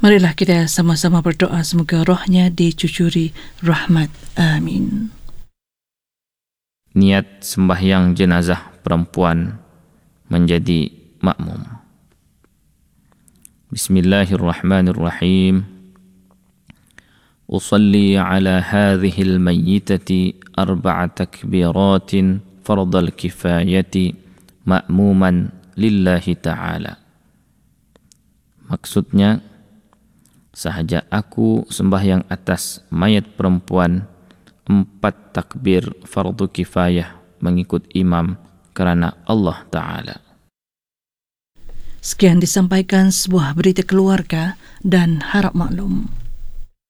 Marilah kita sama-sama berdoa semoga rohnya dicucuri rahmat. Amin. Niat sembahyang jenazah perempuan menjadi makmum. Bismillahirrahmanirrahim. Usalli ala hadhihi al-mayyitati 4 takbiratin fardal kifayati ma'muman lillahi ta'ala. Maksudnya, sahaja aku sembahyang atas mayat perempuan 4 takbir fardu kifayah mengikut imam kerana Allah Ta'ala. Sekian disampaikan sebuah berita keluarga dan harap maklum.